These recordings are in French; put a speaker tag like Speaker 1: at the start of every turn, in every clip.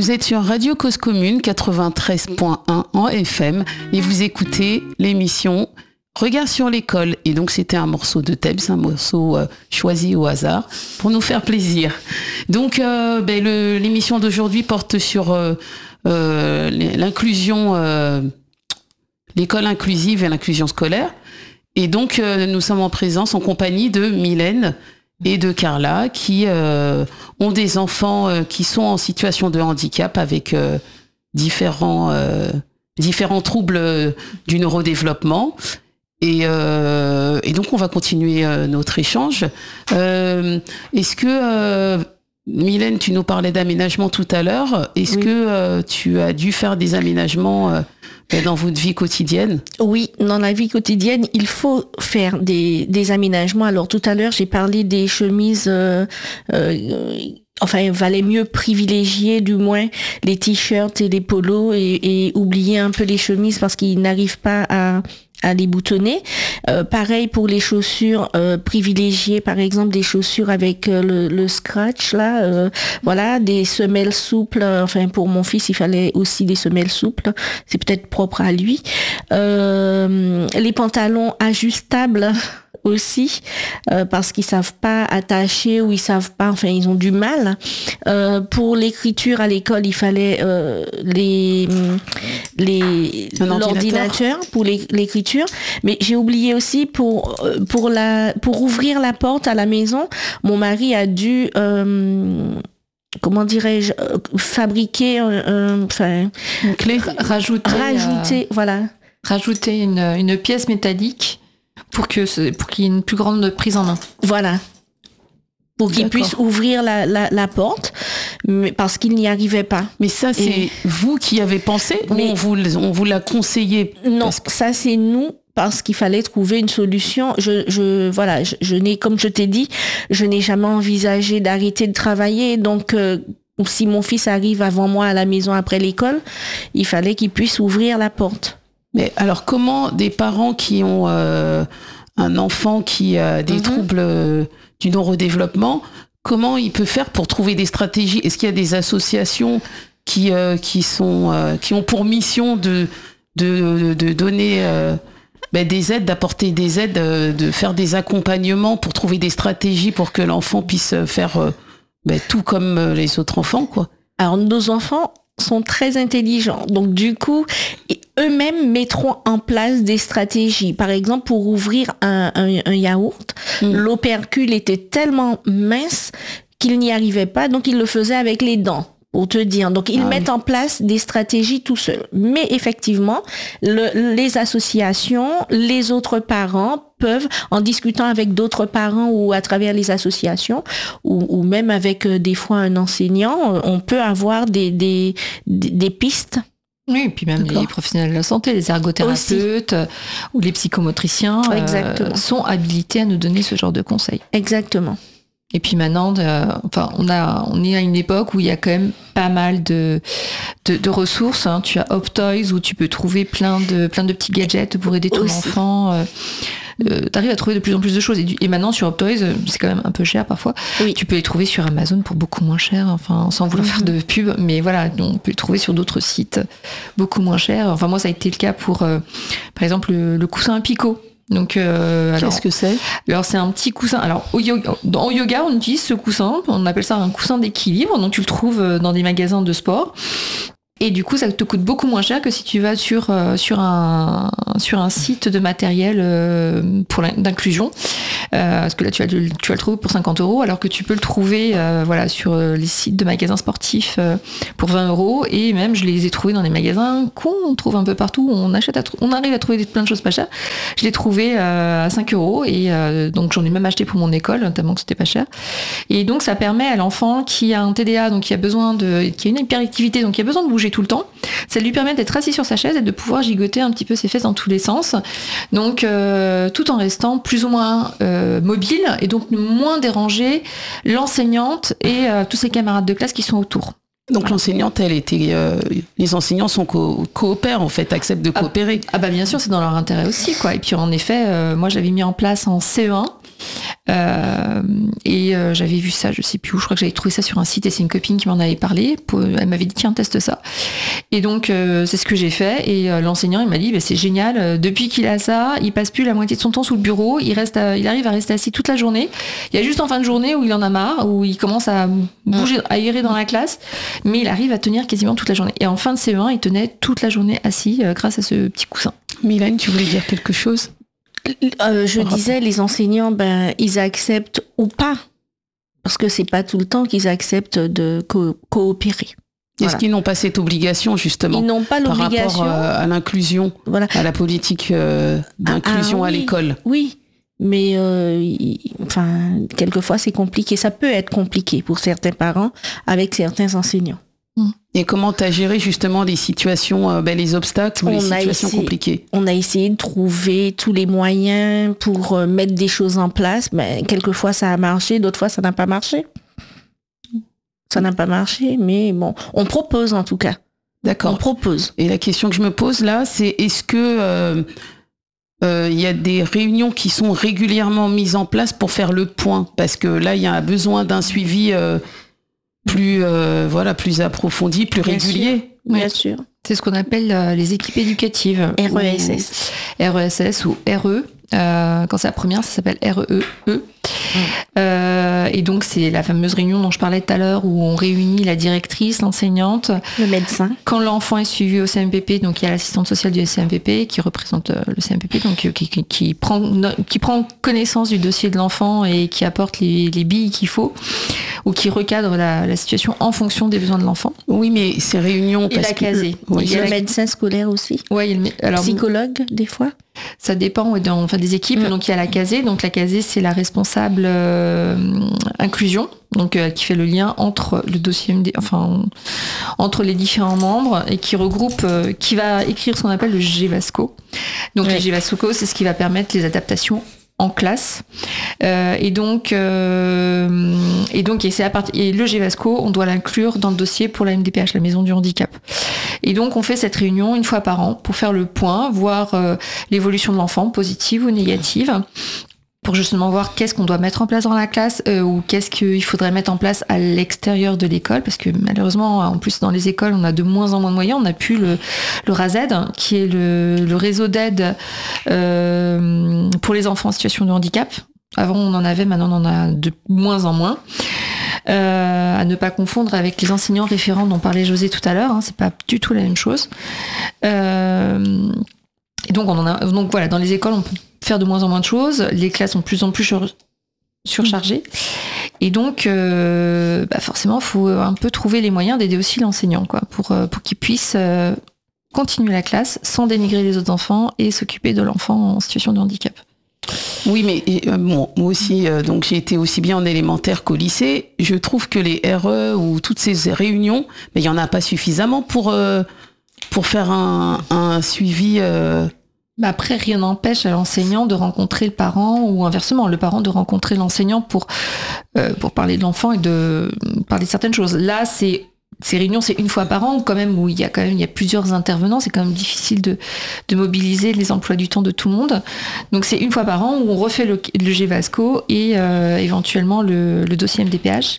Speaker 1: Vous êtes sur Radio Cause Commune 93.1 en FM et vous écoutez l'émission Regard sur l'école. Et donc c'était un morceau de Tems, un morceau choisi au hasard pour nous faire plaisir. Donc l'émission d'aujourd'hui porte sur l'inclusion, l'école inclusive et l'inclusion scolaire. Et donc nous sommes en présence en compagnie de Mylène et de Carla qui ont des enfants qui sont en situation de handicap avec différents troubles du neurodéveloppement. Et donc on va continuer notre échange. Est-ce que Mylène, tu nous parlais d'aménagement tout à l'heure. Est-ce que tu as dû faire des aménagements dans votre vie quotidienne?
Speaker 2: Oui, dans la vie quotidienne, il faut faire des aménagements. Alors tout à l'heure, j'ai parlé des chemises. Il valait mieux privilégier du moins les t-shirts et les polos et oublier un peu les chemises parce qu'ils n'arrivent pas à les boutonner. Pareil pour les chaussures, privilégier par exemple des chaussures avec le scratch là, des semelles souples. Pour mon fils, il fallait aussi des semelles souples. C'est peut-être propre à lui. Les pantalons ajustables aussi, parce qu'ils savent pas attacher ou ils savent pas, ils ont du mal. Pour l'écriture à l'école, il fallait l'ordinateur pour l'écriture. Mais j'ai oublié aussi pour ouvrir la porte à la maison, mon mari a dû fabriquer
Speaker 1: une clé,
Speaker 3: rajouter une pièce métallique pour qu'il y ait une plus grande prise en main.
Speaker 2: Voilà. Pour qu'il puisse ouvrir la porte, mais parce qu'il n'y arrivait pas.
Speaker 1: Mais ça, c'est vous qui avez pensé ou on vous l'a conseillé?
Speaker 2: Non, ça c'est nous, parce qu'il fallait trouver une solution. Je n'ai, comme je t'ai dit, je n'ai jamais envisagé d'arrêter de travailler, donc si mon fils arrive avant moi à la maison après l'école, il fallait qu'il puisse ouvrir la porte.
Speaker 1: Mais alors, comment des parents qui ont un enfant qui a des troubles du neurodéveloppement, comment il peut faire pour trouver des stratégies? Est-ce qu'il y a des associations qui ont pour mission de donner des aides, d'apporter des aides, de faire des accompagnements pour trouver des stratégies pour que l'enfant puisse faire tout comme les autres enfants, quoi?
Speaker 2: Alors, nos enfants sont très intelligents. Donc, du coup, eux-mêmes mettront en place des stratégies. Par exemple, pour ouvrir un yaourt, l'opercule était tellement mince qu'il n'y arrivait pas. Donc, ils le faisaient avec les dents, pour te dire. Donc, ils mettent en place des stratégies tout seuls. Mais effectivement, les associations, les autres parents peuvent, en discutant avec d'autres parents ou à travers les associations, ou même avec des fois un enseignant, on peut avoir des pistes.
Speaker 3: Oui, et puis même les professionnels de la santé, les ergothérapeutes ou les psychomotriciens sont habilités à nous donner ce genre de conseils.
Speaker 2: Exactement.
Speaker 3: Et puis maintenant, on est à une époque où il y a quand même pas mal de ressources. Hein. Tu as Optoys où tu peux trouver plein de petits gadgets pour aider ton enfant. T'arrives à trouver de plus en plus de choses. Et maintenant, sur Optoys, c'est quand même un peu cher parfois. Oui. Tu peux les trouver sur Amazon pour beaucoup moins cher, sans vouloir faire de pub. Mais voilà, on peut les trouver sur d'autres sites beaucoup moins cher. Moi, ça a été le cas pour, par exemple, le coussin à picot. Donc,
Speaker 1: qu'est-ce que c'est?
Speaker 3: Alors, c'est un petit coussin. Alors, au yoga, on utilise ce coussin. On appelle ça un coussin d'équilibre. Donc, tu le trouves dans des magasins de sport. Et du coup, ça te coûte beaucoup moins cher que si tu vas sur un site de matériel d'inclusion. Parce que là, tu vas le trouver pour 50 €, alors que tu peux le trouver sur les sites de magasins sportifs pour 20 €. Et même, je les ai trouvés dans des magasins qu'on trouve un peu partout. On arrive à trouver plein de choses pas chères. Je l'ai trouvé à 5 €. Et donc, j'en ai même acheté pour mon école, tellement que c'était pas cher. Et donc, ça permet à l'enfant qui a un TDA, donc qui a une hyperactivité, donc qui a besoin de bouger tout le temps. Ça lui permet d'être assis sur sa chaise et de pouvoir gigoter un petit peu ses fesses dans tous les sens. Donc, tout en restant plus ou moins mobile et donc moins déranger l'enseignante et tous ses camarades de classe qui sont autour.
Speaker 1: Donc l'enseignante, les enseignants coopèrent en fait, acceptent de coopérer.
Speaker 3: Bien sûr, c'est dans leur intérêt aussi, quoi. Et puis en effet, moi j'avais mis en place en CE1 J'avais vu ça, je sais plus où, je crois que j'avais trouvé ça sur un site et c'est une copine qui m'en avait parlé. Elle m'avait dit tiens, teste ça. Et donc c'est ce que j'ai fait et l'enseignant il m'a dit c'est génial, depuis qu'il a ça, il passe plus la moitié de son temps sous le bureau, il arrive à rester assis toute la journée. Il y a juste en fin de journée où il en a marre, où il commence à bouger, à errer dans la classe, mais il arrive à tenir quasiment toute la journée. Et en fin de CE1, il tenait toute la journée assis grâce à ce petit coussin.
Speaker 1: Mylène, tu voulais dire quelque chose ?
Speaker 2: Je disais, les enseignants, ils acceptent ou pas, parce que c'est pas tout le temps qu'ils acceptent de coopérer.
Speaker 1: Est-ce qu'ils n'ont pas cette obligation, justement ?
Speaker 2: Ils n'ont pas l'obligation.
Speaker 1: Par rapport à l'inclusion, à la politique d'inclusion à l'école.
Speaker 2: Oui, mais quelquefois c'est compliqué. Ça peut être compliqué pour certains parents avec certains enseignants.
Speaker 1: Et comment tu as géré justement les situations, les obstacles ou les situations compliquées ?
Speaker 2: On a essayé de trouver tous les moyens pour mettre des choses en place. Mais quelquefois ça a marché, d'autres fois ça n'a pas marché. Ça n'a pas marché, mais bon, on propose en tout cas.
Speaker 1: D'accord.
Speaker 2: On propose.
Speaker 1: Et la question que je me pose là, c'est est-ce que il y a des réunions qui sont régulièrement mises en place pour faire le point ? Parce que là, il y a besoin d'un suivi plus approfondi, plus régulier.
Speaker 2: Bien sûr.
Speaker 3: C'est ce qu'on appelle les équipes éducatives. RESS ou RE. Quand c'est la première, ça s'appelle REE. Et donc c'est la fameuse réunion dont je parlais tout à l'heure où on réunit la directrice, l'enseignante,
Speaker 2: le médecin.
Speaker 3: Quand l'enfant est suivi au CMPP, donc il y a l'assistante sociale du CMPP qui représente le CMPP, donc qui prend connaissance du dossier de l'enfant et qui apporte les billes qu'il faut ou qui recadre la situation en fonction des besoins de l'enfant.
Speaker 1: Oui, mais ces réunions...
Speaker 3: Il a casé.
Speaker 2: Il y a le médecin scolaire aussi.
Speaker 3: Ouais,
Speaker 2: psychologue des fois.
Speaker 3: Ça dépend des équipes. Donc il y a la CASE. Donc la CASE, c'est la responsable inclusion, donc qui fait le lien entre le dossier entre les différents membres et qui regroupe, qui va écrire ce qu'on appelle le GEVASCO. Donc le GEVASCO, c'est ce qui va permettre les adaptations en classe. Et le GEVASCO, on doit l'inclure dans le dossier pour la MDPH, la maison du handicap. Et donc on fait cette réunion une fois par an pour faire le point, voir l'évolution de l'enfant, positive ou négative, pour justement voir qu'est-ce qu'on doit mettre en place dans la classe ou qu'est-ce qu'il faudrait mettre en place à l'extérieur de l'école, parce que malheureusement, en plus dans les écoles, on a de moins en moins de moyens. On n'a plus le RASED, qui est le réseau d'aide pour les enfants en situation de handicap. Avant, on en avait, maintenant, on en a de moins en moins. À ne pas confondre avec les enseignants référents dont parlait José tout à l'heure, c'est pas du tout la même chose. Et donc, donc voilà, dans les écoles, on peut faire de moins en moins de choses, les classes sont de plus en plus surchargées, et donc forcément il faut un peu trouver les moyens d'aider aussi l'enseignant, pour qu'il puisse continuer la classe sans dénigrer les autres enfants et s'occuper de l'enfant en situation de handicap.
Speaker 1: Oui, mais moi aussi, donc j'ai été aussi bien en élémentaire qu'au lycée. Je trouve que les RE ou toutes ces réunions, mais il y en a pas suffisamment pour faire un suivi.
Speaker 3: Après, rien n'empêche à l'enseignant de rencontrer le parent ou inversement, le parent de rencontrer l'enseignant pour parler de l'enfant et de parler de certaines choses. Là, ces réunions, c'est une fois par an, quand même, où il y a plusieurs intervenants. C'est quand même difficile de mobiliser les emplois du temps de tout le monde. Donc, c'est une fois par an où on refait le GEVASCO et éventuellement le dossier MDPH.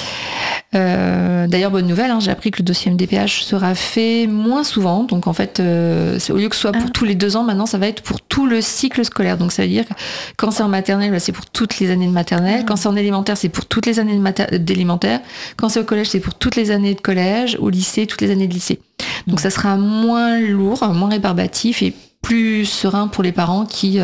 Speaker 3: D'ailleurs, bonne nouvelle, j'ai appris que le dossier MDPH sera fait moins souvent. Donc en fait, au lieu que ce soit pour tous les 2 ans, maintenant ça va être pour tout le cycle scolaire. Donc ça veut dire que quand c'est en maternelle, c'est pour toutes les années de maternelle. Quand c'est en élémentaire, c'est pour toutes les années d'élémentaire. Quand c'est au collège, c'est pour toutes les années de collège. Au lycée, toutes les années de lycée. Donc ça sera moins lourd, moins rébarbatif et plus serein pour les parents qui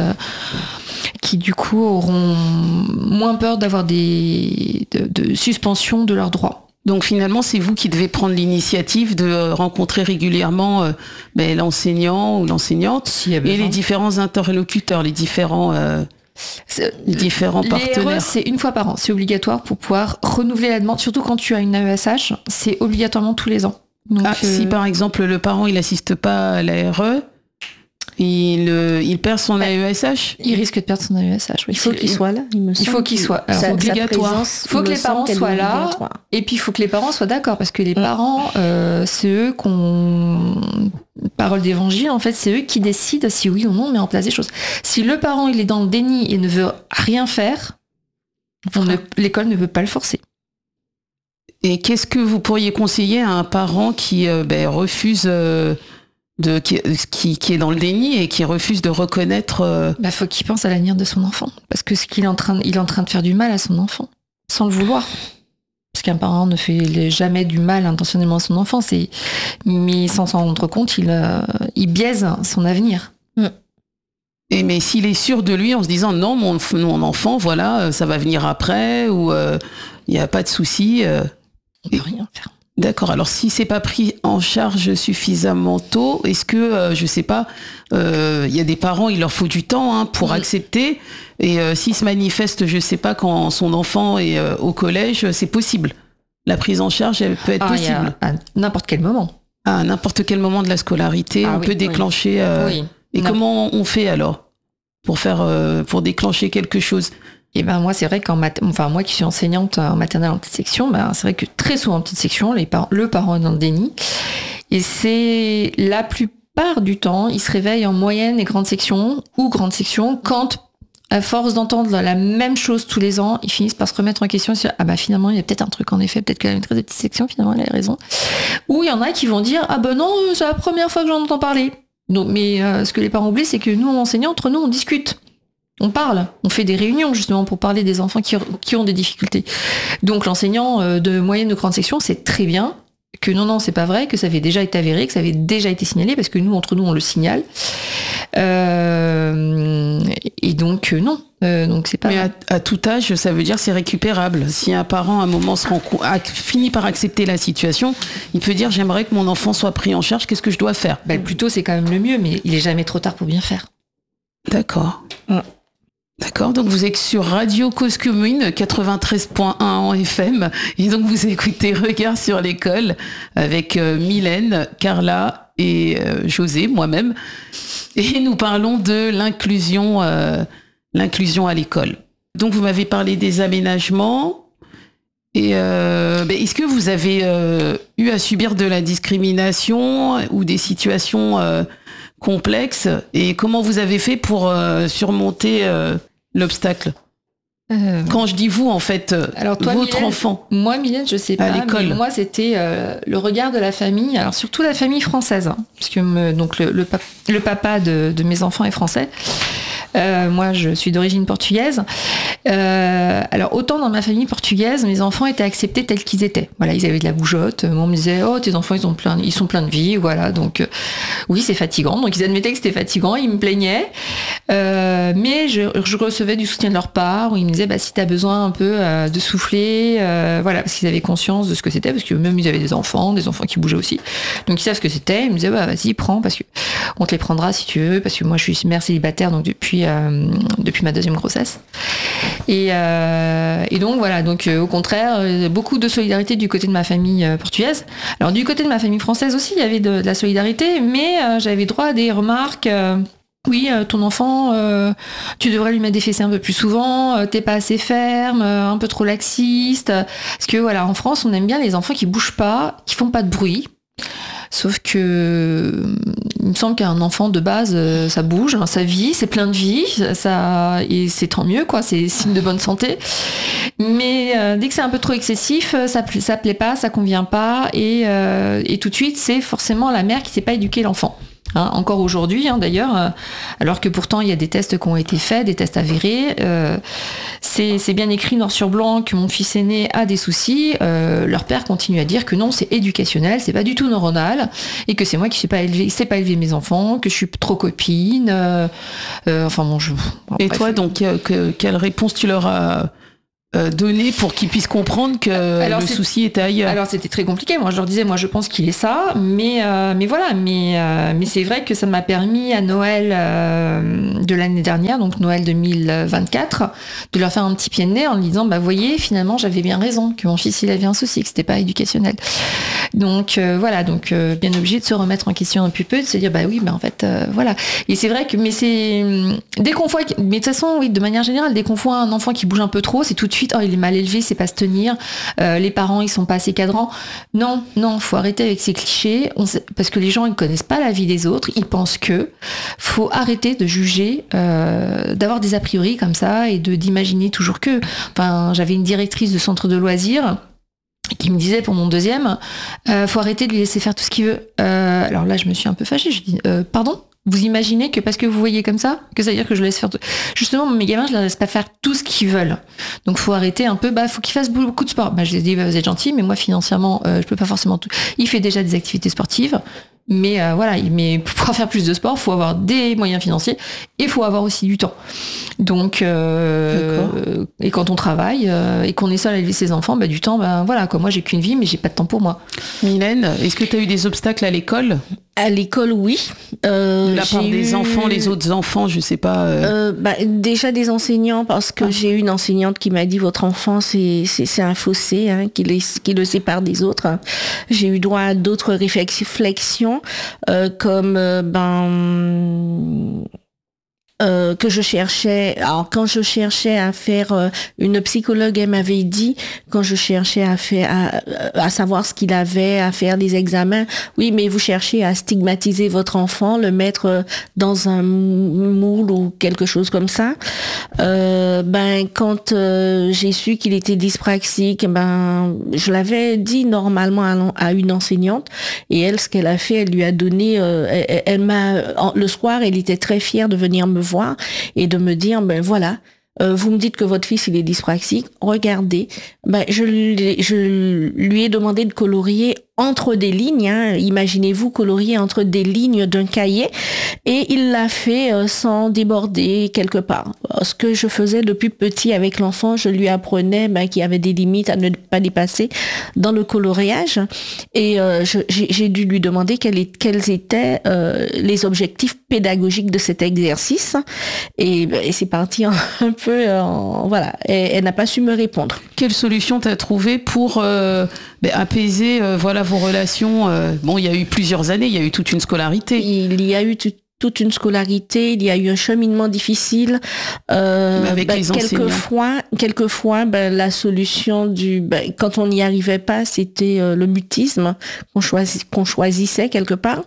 Speaker 3: du coup auront moins peur d'avoir de suspension de leurs droits.
Speaker 1: Donc finalement, c'est vous qui devez prendre l'initiative de rencontrer régulièrement l'enseignant ou l'enseignante et les différents interlocuteurs, les différents partenaires.
Speaker 3: Les RE, c'est une fois par an, c'est obligatoire pour pouvoir renouveler la demande, surtout quand tu as une AESH, c'est obligatoirement tous les ans. Donc,
Speaker 1: si par exemple le parent il assiste pas à la RE, il perd son AESH.
Speaker 3: Il risque de perdre son AESH. Oui.
Speaker 2: Il faut qu'il soit là. Il faut qu'il soit.
Speaker 1: C'est obligatoire.
Speaker 3: Il faut que les parents soient là. Et puis il faut que les parents soient d'accord parce que les parents, c'est eux qu'on parole d'évangile. En fait, c'est eux qui décident si oui ou non on met en place des choses. Si le parent il est dans le déni et ne veut rien faire, L'école ne peut pas le forcer.
Speaker 1: Et qu'est-ce que vous pourriez conseiller à un parent qui refuse qui est dans le déni et qui refuse de reconnaître
Speaker 3: Faut qu'il pense à l'avenir de son enfant, parce que il est en train de faire du mal à son enfant, sans le vouloir. Parce qu'un parent ne fait jamais du mal intentionnellement à son enfant, mais sans s'en rendre compte, il biaise son avenir.
Speaker 1: Et mais s'il est sûr de lui en se disant non, mon enfant, voilà, ça va venir après, ou il n'y a pas de souci.
Speaker 3: On peut rien faire.
Speaker 1: D'accord. Alors si c'est pas pris en charge suffisamment tôt, est-ce que je sais pas, il y a des parents, il leur faut du temps pour accepter. Et s'il se manifeste, je sais pas, quand son enfant est au collège, c'est possible. La prise en charge, elle peut être possible.
Speaker 3: À n'importe quel moment.
Speaker 1: À n'importe quel moment de la scolarité, on peut déclencher.
Speaker 3: Oui.
Speaker 1: Et comment on fait alors pour déclencher quelque chose?
Speaker 3: Et moi, c'est vrai moi qui suis enseignante en maternelle en petite section, c'est vrai que très souvent en petite section, le parent est dans le déni. Et c'est la plupart du temps, il se réveille en moyenne et grande section ou grande section quand, à force d'entendre la même chose tous les ans, ils finissent par se remettre en question sur finalement, il y a peut-être un truc en effet, peut-être que la maîtresse de petite section, finalement, elle a raison. Ou il y en a qui vont dire non, c'est la première fois que j'en entends parler. Donc, mais ce que les parents oublient, c'est que nous, enseignants, entre nous, on discute. On parle, on fait des réunions justement pour parler des enfants qui ont des difficultés. Donc l'enseignant de moyenne de grande section, c'est très bien que non, c'est pas vrai, que ça avait déjà été avéré, que ça avait déjà été signalé, parce que nous, entre nous, on le signale. Et donc, non. Donc c'est pas.
Speaker 1: Mais à tout âge, ça veut dire c'est récupérable. Si un parent, à un moment, finit par accepter la situation, il peut dire j'aimerais que mon enfant soit pris en charge, qu'est-ce que je dois faire?
Speaker 3: Plutôt, c'est quand même le mieux, mais il est jamais trop tard pour bien faire.
Speaker 1: D'accord. D'accord, donc vous êtes sur Radio Cause Commune 93.1 en FM et donc vous écoutez Regard sur l'école avec Mylène, Carla et José, moi-même, et nous parlons de l'inclusion à l'école. Donc vous m'avez parlé des aménagements et est-ce que vous avez eu à subir de la discrimination ou des situations complexes et comment vous avez fait pour surmonter l'obstacle? Quand je dis vous, en fait,
Speaker 3: alors toi,
Speaker 1: votre
Speaker 3: Mylène,
Speaker 1: enfant.
Speaker 3: Moi, Mylène, je sais pas. À l'école. Mais moi, c'était le regard de la famille. Alors surtout la famille française, puisque donc le papa de mes enfants est français. Moi, je suis d'origine portugaise. Alors, autant dans ma famille portugaise, mes enfants étaient acceptés tels qu'ils étaient. Voilà, ils avaient de la bougeotte. On me disait, oh, tes enfants, ils sont pleins de vie. Voilà, donc oui, c'est fatigant. Donc, ils admettaient que c'était fatigant. Ils me plaignaient. Mais je recevais du soutien de leur part où ils me disaient, si t'as besoin un peu de souffler, voilà, parce qu'ils avaient conscience de ce que c'était, parce que même ils avaient des enfants qui bougeaient aussi. Donc, ils savent ce que c'était. Ils me disaient, vas-y, prends, parce que on te les prendra si tu veux, parce que moi, je suis mère célibataire, donc depuis ma deuxième grossesse. Et donc voilà, donc au contraire, beaucoup de solidarité du côté de ma famille portugaise. Alors du côté de ma famille française aussi, il y avait de la solidarité, mais j'avais droit à des remarques. Oui, ton enfant, tu devrais lui mettre des fessées un peu plus souvent, t'es pas assez ferme, un peu trop laxiste. Parce que voilà, en France, on aime bien les enfants qui bougent pas, qui font pas de bruit. Sauf que il me semble qu'un enfant de base, ça bouge, ça vit, c'est plein de vie, et c'est tant mieux, quoi, c'est signe de bonne santé. Mais dès que c'est un peu trop excessif, ça plaît pas, ça convient pas, et tout de suite, c'est forcément la mère qui sait pas éduquer l'enfant. Encore aujourd'hui, d'ailleurs, alors que pourtant il y a des tests qui ont été faits, des tests avérés, c'est bien écrit noir sur blanc que mon fils aîné a des soucis. Leur père continue à dire que non, c'est éducationnel, c'est pas du tout neuronal, et que c'est moi qui sais pas élever mes enfants, que je suis trop copine. Enfin bon,
Speaker 1: et bref. Toi, donc, quelle réponse tu leur as donné pour qu'ils puissent comprendre que le souci était ailleurs?
Speaker 3: Alors c'était très compliqué. Moi je leur disais, je pense qu'il est ça, mais voilà, mais c'est vrai que ça m'a permis à Noël de l'année dernière, donc Noël 2024, de leur faire un petit pied de nez en disant, voyez, finalement j'avais bien raison, que mon fils il avait un souci, que c'était pas éducationnel. Donc voilà, donc bien obligé de se remettre en question un petit peu, de se dire bah oui, bah en fait voilà. Et c'est vrai que mais c'est dès qu'on voit, mais de toute façon oui, de manière générale, dès qu'on voit un enfant qui bouge un peu trop, c'est tout de suite il est mal élevé, c'est pas se tenir, les parents ils sont pas assez cadrants. Non, faut arrêter avec ces clichés, parce que les gens ils connaissent pas la vie des autres, ils pensent que faut arrêter de juger, d'avoir des a priori comme ça et d'imaginer toujours que. Enfin, j'avais une directrice de centre de loisirs qui me disait pour mon deuxième, faut arrêter de lui laisser faire tout ce qu'il veut. Alors là, je me suis un peu fâchée. Je dis, pardon, vous imaginez que parce que vous voyez comme ça, que ça veut dire que je laisse faire tout. Justement, mes gamins, je les laisse pas faire tout ce qu'ils veulent. Donc, faut arrêter un peu. Faut qu'ils fassent beaucoup de sport. Je lui ai dit, vous êtes gentil, mais moi, financièrement, je peux pas forcément tout. Il fait déjà des activités sportives. Mais voilà, mais pour pouvoir faire plus de sport, faut avoir des moyens financiers et faut avoir aussi du temps. Donc, et quand on travaille et qu'on est seul à élever ses enfants, du temps, voilà quoi. Moi, j'ai qu'une vie, mais j'ai pas de temps pour moi.
Speaker 1: Mylène, est-ce que tu as eu des obstacles à l'école ?
Speaker 2: À l'école, oui.
Speaker 1: De la part des enfants, les autres enfants, je sais pas.
Speaker 2: Déjà des enseignants, parce que j'ai eu une enseignante qui m'a dit votre enfant c'est un fossé qui le sépare des autres. J'ai eu droit à d'autres réflexions comme que je cherchais. Alors quand je cherchais à faire, une psychologue, elle m'avait dit, quand je cherchais à savoir ce qu'il avait, à faire des examens, oui, mais vous cherchez à stigmatiser votre enfant, le mettre dans un moule ou quelque chose comme ça. Quand j'ai su qu'il était dyspraxique, je l'avais dit normalement à une enseignante, et elle, ce qu'elle a fait, elle lui a donné, le soir, elle était très fière de venir me voir et de me dire, voilà, vous me dites que votre fils il est dyspraxique, regardez, je lui ai demandé de colorier entre des lignes, imaginez-vous colorier entre des lignes d'un cahier, et il l'a fait sans déborder quelque part. Ce que je faisais depuis petit avec l'enfant, je lui apprenais qu'il y avait des limites à ne pas dépasser dans le coloriage, et j'ai dû lui demander quels étaient les objectifs pédagogiques de cet exercice, et c'est parti un peu, voilà, elle n'a pas su me répondre.
Speaker 1: Quelle solution t'as trouvé pour apaiser vos relations? Il y a eu plusieurs années, il y a eu toute une scolarité.
Speaker 2: Il y a eu toute une scolarité, il y a eu un cheminement difficile.
Speaker 1: Avec les enseignants.
Speaker 2: Quelquefois, la solution quand on n'y arrivait pas, c'était le mutisme qu'on choisissait quelque part.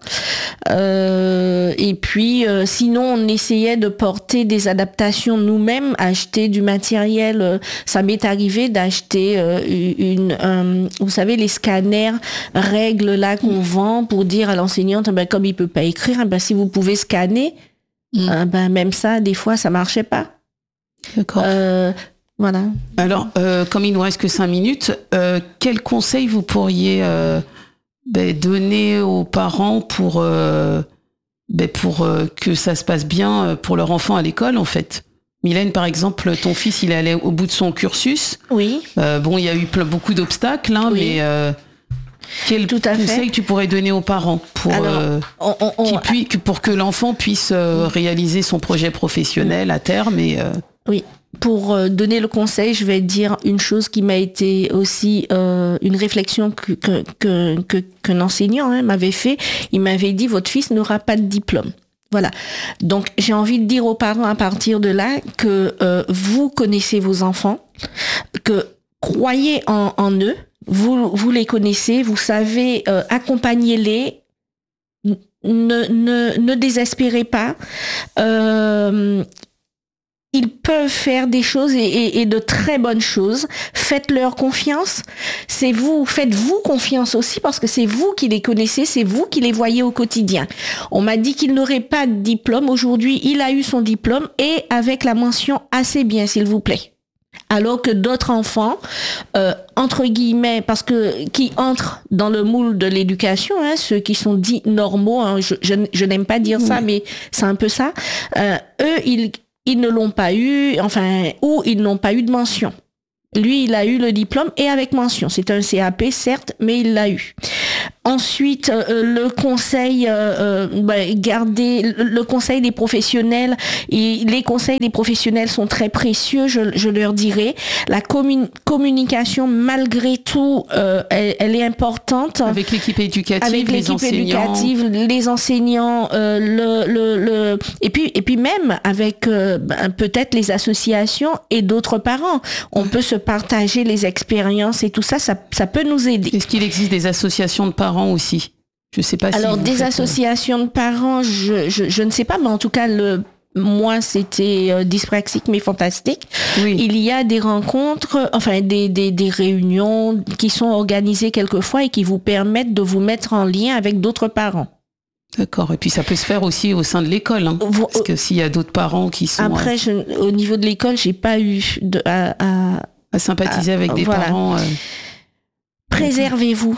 Speaker 2: Et puis, sinon, on essayait de porter des adaptations nous-mêmes, acheter du matériel. Ça m'est arrivé d'acheter vous savez, les scanners règles là qu'on vend pour dire à l'enseignante, comme il peut pas écrire, si vous pouvez scanner, même ça, des fois, ça marchait pas.
Speaker 1: D'accord.
Speaker 2: Voilà.
Speaker 1: Alors, comme il nous reste que 5 minutes, quels conseils vous pourriez donner aux parents pour que ça se passe bien pour leur enfant à l'école, en fait? Mylène, par exemple, ton fils, il est allé au bout de son cursus.
Speaker 2: Oui.
Speaker 1: Il y a eu beaucoup d'obstacles, oui. Mais quel conseil tu pourrais donner aux parents pour que l'enfant puisse réaliser son projet professionnel à terme
Speaker 2: Oui. Pour donner le conseil, je vais dire une chose qui m'a été aussi une réflexion qu'un enseignant m'avait fait. Il m'avait dit, votre fils n'aura pas de diplôme. Voilà. Donc, j'ai envie de dire aux parents à partir de là que vous connaissez vos enfants, que croyez en eux, vous les connaissez, vous savez, accompagnez-les, ne désespérez pas. Ils peuvent faire des choses et de très bonnes choses. Faites-leur confiance. Faites-vous confiance aussi, parce que c'est vous qui les connaissez, c'est vous qui les voyez au quotidien. On m'a dit qu'il n'aurait pas de diplôme. Aujourd'hui, il a eu son diplôme, et avec la mention assez bien, s'il vous plaît. Alors que d'autres enfants, entre guillemets, qui entrent dans le moule de l'éducation, ceux qui sont dits normaux, je n'aime pas dire ça, mais c'est un peu ça, eux, ils ne l'ont pas eu, ou ils n'ont pas eu de mention. Lui, il a eu le diplôme et avec mention. C'est un CAP, certes, mais il l'a eu. Ensuite, le conseil, garder le conseil des professionnels, et les conseils des professionnels sont très précieux, je leur dirais. La communication, malgré tout, elle est importante.
Speaker 1: Avec l'équipe éducative,
Speaker 2: avec l'équipe éducative, les enseignants, et puis même avec peut-être les associations et d'autres parents. On peut se partager les expériences et tout ça, ça peut nous aider.
Speaker 1: Est-ce qu'il existe des associations de parents aussi? Je sais pas.
Speaker 2: Alors, des associations de parents, je ne sais pas, mais en tout cas, moi, c'était dyspraxique mais fantastique.
Speaker 1: Oui.
Speaker 2: Il y a des rencontres, enfin des réunions qui sont organisées quelquefois et qui vous permettent de vous mettre en lien avec d'autres parents.
Speaker 1: D'accord. Et puis ça peut se faire aussi au sein de l'école, hein, parce que s'il y a d'autres parents qui sont...
Speaker 2: Après, au niveau de l'école, j'ai pas eu
Speaker 1: à sympathiser avec des parents.
Speaker 2: Préservez-vous.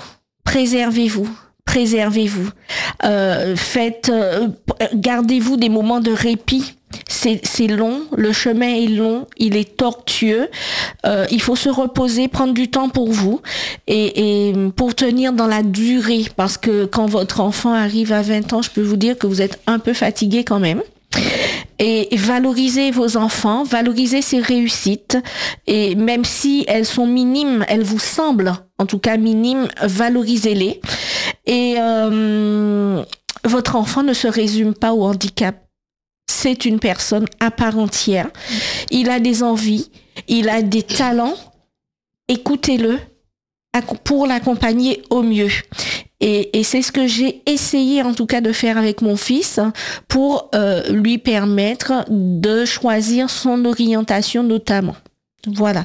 Speaker 2: Gardez-vous des moments de répit. C'est long, le chemin est long, il est tortueux. Il faut se reposer, prendre du temps pour vous et pour tenir dans la durée, parce que quand votre enfant arrive à 20 ans, je peux vous dire que vous êtes un peu fatigué quand même. Et valorisez vos enfants, valorisez ses réussites, et même si elles sont minimes, elles vous semblent en tout cas minimes, valorisez-les. Et votre enfant ne se résume pas au handicap. C'est une personne à part entière. Il a des envies, il a des talents. Écoutez-le pour l'accompagner au mieux. Et c'est ce que j'ai essayé en tout cas de faire avec mon fils pour lui permettre de choisir son orientation notamment. Voilà.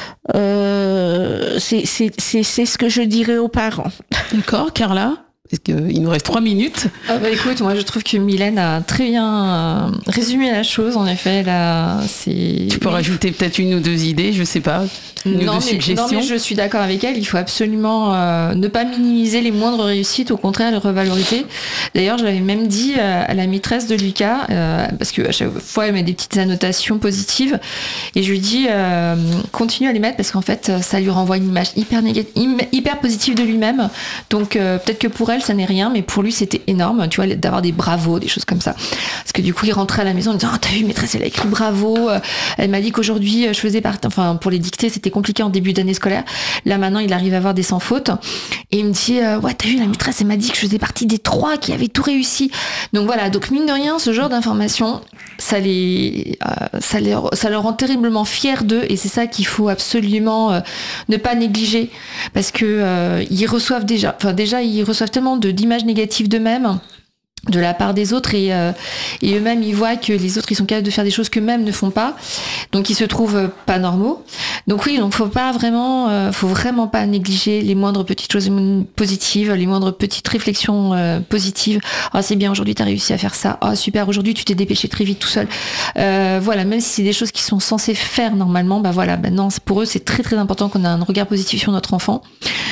Speaker 2: C'est ce que je dirais aux parents.
Speaker 1: D'accord, Carla ? Parce qu'il nous reste 3 minutes.
Speaker 3: Écoute, moi je trouve que Mylène a très bien résumé la chose. En effet, là, c'est.
Speaker 1: Tu peux rajouter peut-être 1 ou 2 idées, je sais pas.
Speaker 3: Non, mais je suis d'accord avec elle. Il faut absolument ne pas minimiser les moindres réussites, au contraire, les revaloriser. D'ailleurs, je l'avais même dit à la maîtresse de Lucas, parce qu'à chaque fois, elle met des petites annotations positives, et je lui dis continue à les mettre, parce qu'en fait, ça lui renvoie une image hyper positive de lui-même. Donc peut-être que pour elle, ça n'est rien, mais pour lui, c'était énorme, tu vois, d'avoir des bravos, des choses comme ça. Parce que du coup, il rentrait à la maison en disant « Oh, t'as vu, maîtresse, elle a écrit bravo. Elle m'a dit qu'aujourd'hui, je faisais partie... » Enfin, pour les dictées, c'était compliqué en début d'année scolaire. Là, maintenant, il arrive à avoir des sans faute. Et il me dit « Ouais, t'as vu, la maîtresse, elle m'a dit que je faisais partie des 3 qui avaient tout réussi. » Donc voilà, donc mine de rien, ce genre d'informations, ça leur rend terriblement fiers d'eux, et c'est ça qu'il faut absolument ne pas négliger, parce que ils reçoivent ils reçoivent tellement d'images négatives d'eux-mêmes, de la part des autres, et eux-mêmes ils voient que les autres ils sont capables de faire des choses qu'eux-mêmes ne font pas, donc ils se trouvent pas normaux. Donc oui, donc faut vraiment pas négliger les moindres petites choses positives, les moindres petites réflexions positives. Oh, c'est bien, aujourd'hui t'as réussi à faire ça. Oh super, aujourd'hui tu t'es dépêché très vite tout seul. Voilà, même si c'est des choses qu'ils sont censés faire normalement, non, pour eux c'est très très important qu'on ait un regard positif sur notre enfant.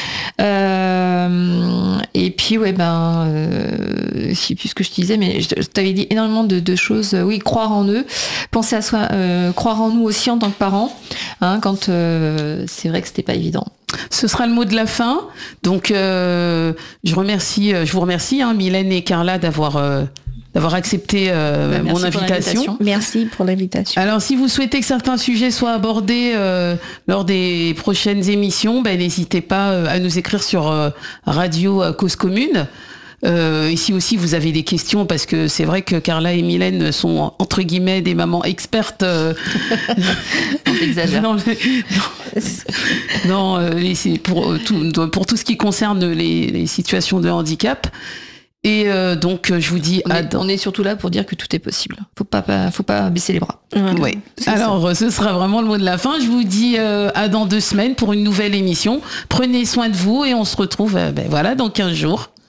Speaker 3: Et puis je sais plus ce que je te disais, mais je t'avais dit énormément de choses. Oui, croire en eux, penser à soi, croire en nous aussi en tant que parents, hein, quand c'est vrai que c'était pas évident.
Speaker 1: Ce sera le mot de la fin. Donc je vous remercie, Mylène et Carla, d'avoir accepté mon invitation.
Speaker 2: Merci pour l'invitation.
Speaker 1: Alors, si vous souhaitez que certains sujets soient abordés lors des prochaines émissions, n'hésitez pas à nous écrire sur Radio Cause Commune. Ici aussi, vous avez des questions, parce que c'est vrai que Carla et Mylène sont entre guillemets des mamans expertes.
Speaker 3: On exagère.
Speaker 1: C'est pour tout ce qui concerne les situations de handicap. Et donc je vous dis
Speaker 3: on est surtout là pour dire que tout est possible. Faut pas baisser les bras.
Speaker 1: Ouais. Alors ce sera vraiment le mot de la fin. Je vous dis à dans 2 semaines pour une nouvelle émission. Prenez soin de vous et on se retrouve dans 15 jours.